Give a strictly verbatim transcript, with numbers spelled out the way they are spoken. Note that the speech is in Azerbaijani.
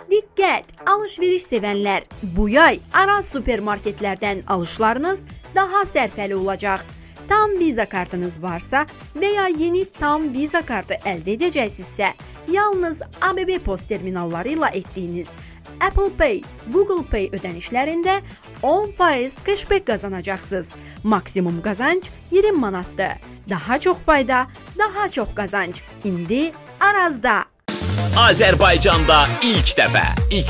Diqqət! Alış-veriş sevənlər, bu yay Araz supermarketlərdən alışlarınız daha sərfəli olacaq. Tam Visa kartınız varsa və ya yeni Tam Visa kartı əldə edəcəksinizsə, yalnız A B B post terminalları ilə etdiyiniz Apple Pay, Google Pay ödənişlərində on faiz cashback qazanacaqsınız. Maksimum qazanc iyirmi manatdır. Daha çox fayda, daha çox qazanc. İndi Arazda. Azərbaycanda ilk dəfə